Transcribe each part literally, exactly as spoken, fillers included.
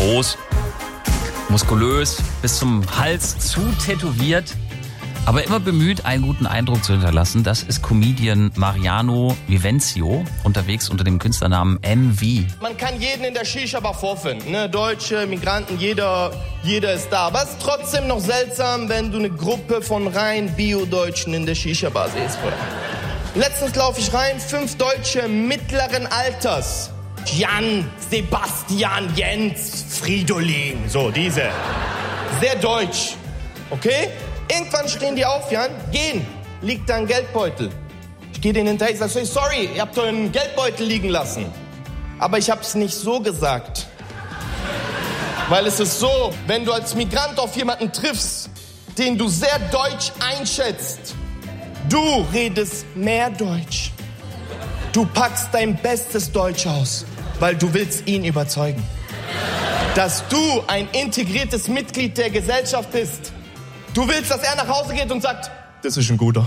Groß, muskulös, bis zum Hals zu tätowiert, aber immer bemüht, einen guten Eindruck zu hinterlassen. Das ist Comedian Mariano Vivencio, unterwegs unter dem Künstlernamen M V. Man kann jeden in der Shisha-Bar vorfinden, ne? Deutsche, Migranten, jeder, jeder ist da. Aber es ist trotzdem noch seltsam, wenn du eine Gruppe von rein Bio-Deutschen in der Shisha-Bar siehst. Letztens laufe ich rein, fünf Deutsche mittleren Alters. Jan, Sebastian, Jens, Fridolin, so diese. Sehr deutsch, okay? Irgendwann stehen die auf, Jan, gehen, liegt da ein Geldbeutel. Ich gehe denen hinterher, ich sage, sorry, ihr habt euren Geldbeutel liegen lassen. Aber ich hab's nicht so gesagt. Weil es ist so, wenn du als Migrant auf jemanden triffst, den du sehr deutsch einschätzt, du redest mehr Deutsch. Du packst dein bestes Deutsch aus, weil du willst ihn überzeugen, dass du ein integriertes Mitglied der Gesellschaft bist. Du willst, dass er nach Hause geht und sagt, das ist ein guter.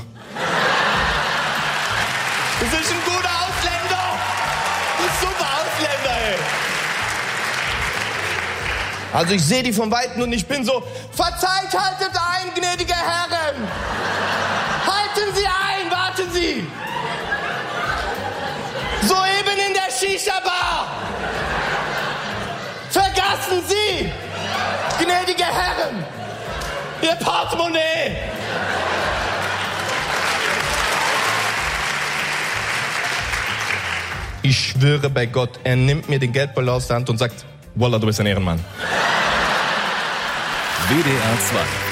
Das ist ein guter Ausländer. Das ist ein super Ausländer, ey. Also ich sehe die von Weitem und ich bin so, verzeiht, haltet ein, gnädige Herren. Halten Sie ein, warten Sie. Soeben in der Shisha-Bar. Vergaßen Sie, gnädige Herren, Ihr Portemonnaie. Ich schwöre bei Gott, er nimmt mir den Geldbeutel aus der Hand und sagt, Wallah, du bist ein Ehrenmann. W D R zwei